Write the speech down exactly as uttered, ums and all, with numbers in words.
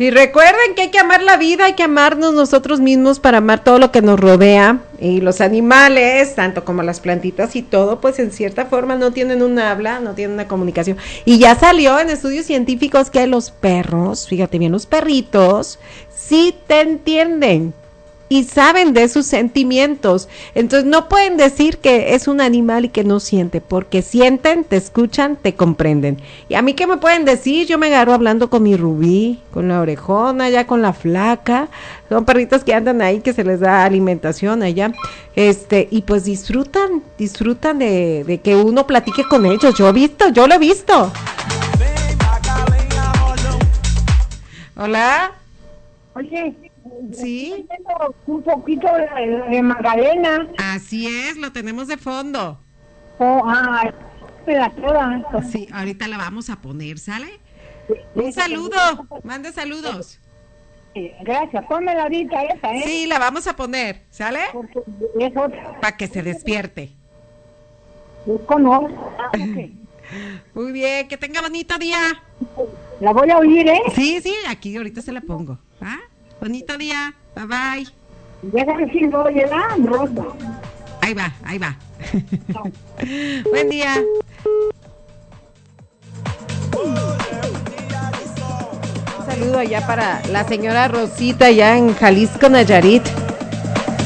Y recuerden que hay que amar la vida, hay que amarnos nosotros mismos para amar todo lo que nos rodea. Y los animales, tanto como las plantitas y todo, pues en cierta forma no tienen un habla, no tienen una comunicación. Y ya salió en estudios científicos que los perros, fíjate bien, los perritos, sí te entienden y saben de sus sentimientos. Entonces no pueden decir que es un animal y que no siente, porque sienten, te escuchan, te comprenden. Y a mí, ¿qué me pueden decir? Yo me agarro hablando con mi Rubí, con la orejona, ya con la flaca. Son perritos que andan ahí, que se les da alimentación allá. Este, y pues disfrutan, disfrutan de, de que uno platique con ellos. Yo he visto, yo lo he visto. Hola. Oye, sí, un poquito de, de Magdalena. Así es, lo tenemos de fondo. Oh, ah, la toda. Sí, ahorita la vamos a poner, ¿sale? Un saludo, mande saludos. Gracias, pónmela ahorita esa, ¿eh? Sí, la vamos a poner, ¿sale? Porque es otra. Para que se despierte. ¿Cómo? Ah, okay. Muy bien, que tenga bonito día. La voy a oír, ¿eh? Sí, sí, aquí ahorita se la pongo. ¿Ah? Bonito día, bye bye. Déjame si voy a la rosa. Ahí va, ahí va. Buen día. Un saludo allá para la señora Rosita, allá en Jalisco, Nayarit.